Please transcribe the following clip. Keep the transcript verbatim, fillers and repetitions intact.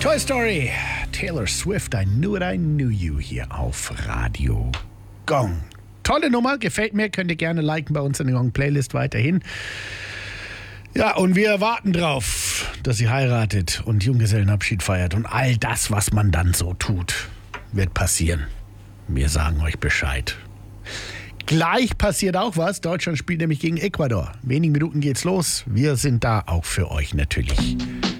Toy Story, Taylor Swift, I Knew It, I Knew You hier auf Radio Gong. Tolle Nummer, gefällt mir, könnt ihr gerne liken bei uns in der Gong-Playlist weiterhin. Ja, und wir warten drauf, dass sie heiratet und Junggesellenabschied feiert und all das, was man dann so tut, wird passieren. Wir sagen euch Bescheid. Gleich passiert auch was. Deutschland spielt nämlich gegen Ecuador. Wenigen Minuten geht's los. Wir sind da auch für euch natürlich.